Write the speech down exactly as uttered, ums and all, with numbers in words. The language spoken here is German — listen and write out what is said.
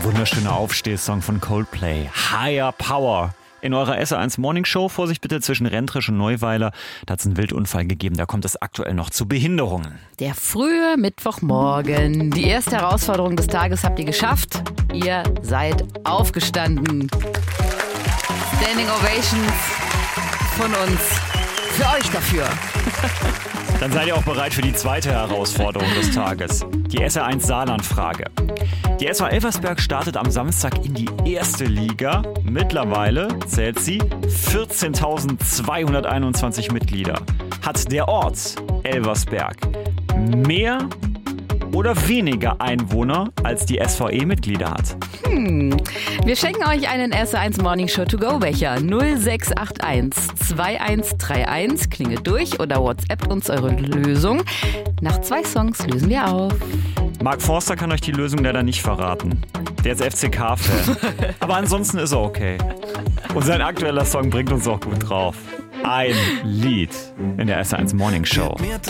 wunderschöner Aufstehsong von Coldplay. Higher Power. In eurer S R eins Morning Show, Vorsicht bitte, zwischen Rentrisch und Neuweiler, da hat es einen Wildunfall gegeben, da kommt es aktuell noch zu Behinderungen. Der frühe Mittwochmorgen. Die erste Herausforderung des Tages habt ihr geschafft. Ihr seid aufgestanden. Standing Ovations von uns. Für euch dafür. Dann seid ihr auch bereit für die zweite Herausforderung des Tages. Die S R eins Saarland-Frage. Die S V Elversberg startet am Samstag in die erste Liga. Mittlerweile zählt sie vierzehntausendzweihunderteinundzwanzig Mitglieder. Hat der Ort Elversberg mehr oder weniger Einwohner, als die S V E Mitglieder hat? Hm. Wir schenken euch einen S R eins Morning Show To Go Becher. null sechs acht eins zwei eins drei eins. Klingelt durch oder WhatsAppt uns eure Lösung. Nach zwei Songs lösen wir auf. Mark Forster kann euch die Lösung leider nicht verraten. Der ist F C K-Fan. Aber ansonsten ist er okay. Und sein aktueller Song bringt uns auch gut drauf. Ein Lied in der S R eins Morning Show.